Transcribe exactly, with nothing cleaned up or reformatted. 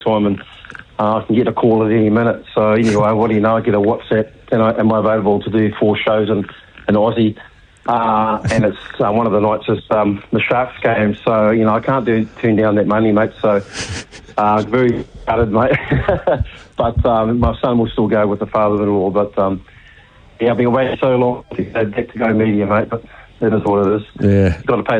time, and uh, I can get a call at any minute. So anyway, what do you know? I get a WhatsApp, and I, am I available to do four shows in, in Aussie? Uh, and it's uh, one of the nights is um, the Sharks game. So, you know, I can't do turn down that money, mate. So uh, very gutted, mate. But um, my son will still go with the father-in-law. But, um, yeah, I've been waiting so long to get to go media, mate. But that is what it is. Yeah. Got to pay